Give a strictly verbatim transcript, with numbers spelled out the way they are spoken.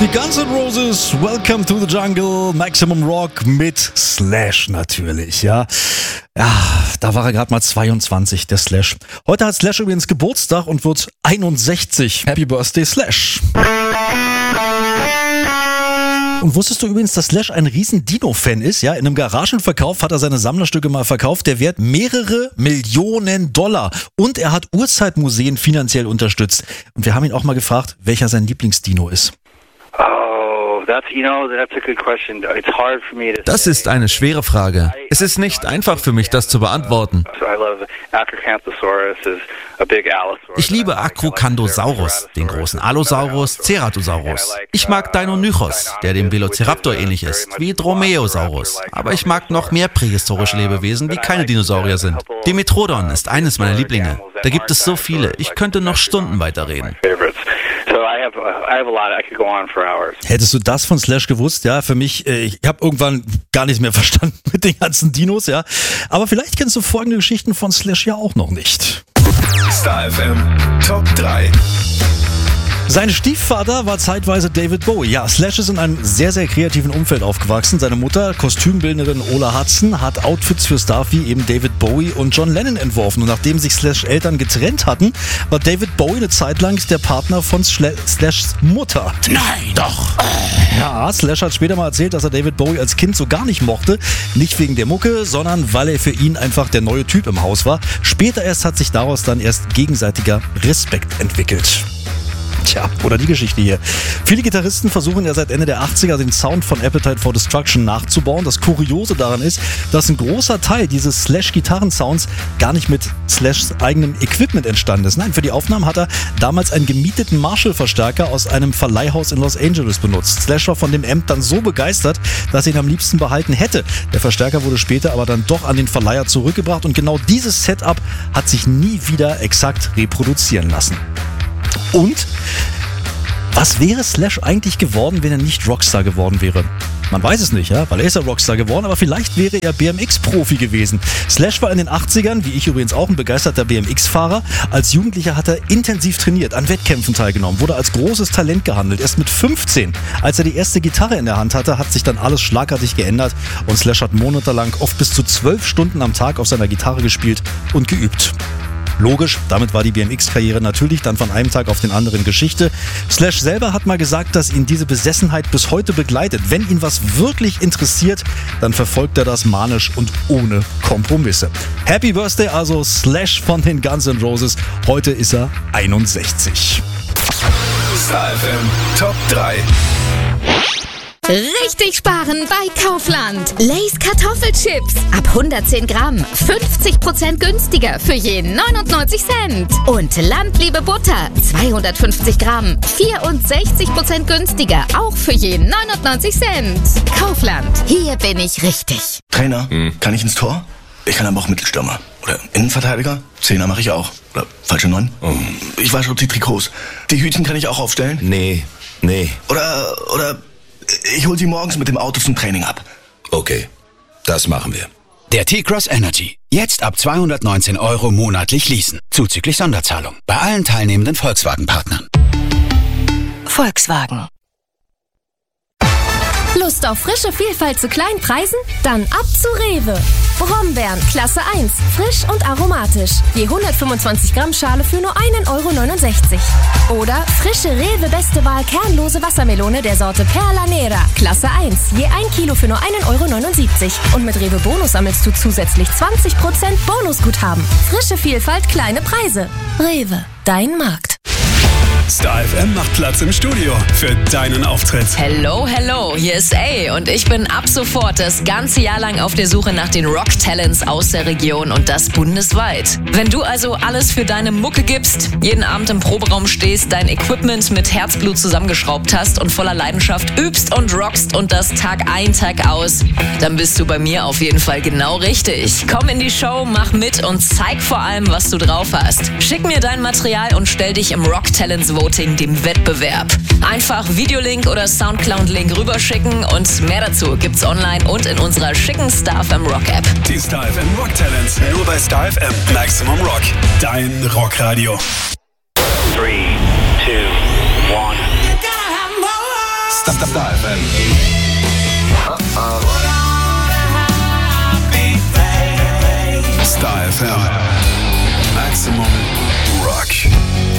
Die Guns N' Roses, Welcome to the Jungle, Maximum Rock mit Slash natürlich, ja. Ja, da war er gerade mal zweiundzwanzig, der Slash. Heute hat Slash übrigens Geburtstag und wird einundsechzig. Happy Birthday, Slash. Und wusstest du übrigens, dass Slash ein riesen Dino-Fan ist? Ja, in einem Garagenverkauf hat er seine Sammlerstücke mal verkauft. Der Wert mehrere Millionen Dollar. Und er hat Urzeitmuseen finanziell unterstützt. Und wir haben ihn auch mal gefragt, welcher sein Lieblingsdino ist. Das ist eine schwere Frage. Es ist nicht einfach für mich, das zu beantworten. Ich liebe Acrocanthosaurus, den großen Allosaurus, Ceratosaurus. Ich mag Deinonychus, der dem Velociraptor ähnlich ist, wie Dromaeosaurus. Aber ich mag noch mehr prähistorische Lebewesen, die keine Dinosaurier sind. Dimetrodon ist eines meiner Lieblinge. Da gibt es so viele, ich könnte noch Stunden weiterreden. Hättest du das von Slash gewusst? Ja, für mich, äh, ich habe irgendwann gar nichts mehr verstanden mit den ganzen Dinos, ja. Aber vielleicht kennst du folgende Geschichten von Slash ja auch noch nicht. Star F M Top drei. Sein Stiefvater war zeitweise David Bowie. Ja, Slash ist in einem sehr, sehr kreativen Umfeld aufgewachsen. Seine Mutter, Kostümbildnerin Ola Hudson, hat Outfits für Stars wie eben David Bowie und John Lennon entworfen. Und nachdem sich Slash Eltern getrennt hatten, war David Bowie eine Zeit lang der Partner von Schla- Slashs Mutter. Nein, doch. Ja, Slash hat später mal erzählt, dass er David Bowie als Kind so gar nicht mochte. Nicht wegen der Mucke, sondern weil er für ihn einfach der neue Typ im Haus war. Später erst hat sich daraus dann erst gegenseitiger Respekt entwickelt. Tja, oder die Geschichte hier. Viele Gitarristen versuchen ja seit Ende der achtziger den Sound von Appetite for Destruction nachzubauen. Das Kuriose daran ist, dass ein großer Teil dieses Slash-Gitarrensounds gar nicht mit Slashs eigenem Equipment entstanden ist. Nein, für die Aufnahmen hat er damals einen gemieteten Marshall-Verstärker aus einem Verleihhaus in Los Angeles benutzt. Slash war von dem Amp dann so begeistert, dass er ihn am liebsten behalten hätte. Der Verstärker wurde später aber dann doch an den Verleiher zurückgebracht und genau dieses Setup hat sich nie wieder exakt reproduzieren lassen. Und was wäre Slash eigentlich geworden, wenn er nicht Rockstar geworden wäre? Man weiß es nicht, ja, weil er ist ja Rockstar geworden, aber vielleicht wäre er B M X-Profi gewesen. Slash war in den achtzigern, wie ich übrigens auch, ein begeisterter B M X-Fahrer. Als Jugendlicher hat er intensiv trainiert, an Wettkämpfen teilgenommen, wurde als großes Talent gehandelt. Erst mit fünfzehn, als er die erste Gitarre in der Hand hatte, hat sich dann alles schlagartig geändert und Slash hat monatelang oft bis zu zwölf Stunden am Tag auf seiner Gitarre gespielt und geübt. Logisch, damit war die B M X-Karriere natürlich dann von einem Tag auf den anderen Geschichte. Slash selber hat mal gesagt, dass ihn diese Besessenheit bis heute begleitet. Wenn ihn was wirklich interessiert, dann verfolgt er das manisch und ohne Kompromisse. Happy Birthday also Slash von den Guns N' Roses. Heute ist er einundsechzig. Star F M Top drei. Richtig sparen bei Kaufland. Lay's Kartoffelchips. Ab hundertzehn Gramm. fünfzig Prozent günstiger für je neunundneunzig Cent. Und Landliebe Butter. zweihundertfünfzig Gramm. vierundsechzig Prozent günstiger. Auch für je neunundneunzig Cent. Kaufland. Hier bin ich richtig. Trainer, hm. kann ich ins Tor? Ich kann aber auch Mittelstürmer. Oder Innenverteidiger? Zehner mache ich auch. Oder falsche Neun? Oh. Ich wasche die Trikots. Die Hütchen kann ich auch aufstellen? Nee, nee. Oder, oder... Ich hol sie morgens mit dem Auto zum Training ab. Okay, das machen wir. Der T-Cross Energy. Jetzt ab zweihundertneunzehn Euro monatlich leasen. Zuzüglich Sonderzahlung. Bei allen teilnehmenden Volkswagen-Partnern. Volkswagen. Lust auf frische Vielfalt zu kleinen Preisen? Dann ab zu Rewe. Brombeeren, Klasse eins, frisch und aromatisch. Je hundertfünfundzwanzig Gramm Schale für nur ein Euro neunundsechzig. Oder frische Rewe Beste Wahl kernlose Wassermelone der Sorte Perla Nera, Klasse eins. Je ein Kilo für nur ein Euro neunundsiebzig. Und mit Rewe Bonus sammelst du zusätzlich zwanzig Prozent Bonusguthaben. Frische Vielfalt, kleine Preise. Rewe, dein Markt. Star F M macht Platz im Studio für deinen Auftritt. Hello, hello, hier ist A und ich bin ab sofort das ganze Jahr lang auf der Suche nach den Rock-Talents aus der Region und das bundesweit. Wenn du also alles für deine Mucke gibst, jeden Abend im Proberaum stehst, dein Equipment mit Herzblut zusammengeschraubt hast und voller Leidenschaft übst und rockst und das Tag ein, Tag aus, dann bist du bei mir auf jeden Fall genau richtig. Komm in die Show, mach mit und zeig vor allem, was du drauf hast. Schick mir dein Material und stell dich im Rock-Talents Voting, dem Wettbewerb. Einfach Videolink oder Soundcloud-Link rüberschicken und mehr dazu gibt's online und in unserer schicken Star F M Rock App. Die Star F M Rock Talents, nur bei Star F M. Maximum Rock, dein Rockradio. three, two, one. Star F M. Star F M. Maximum Rock.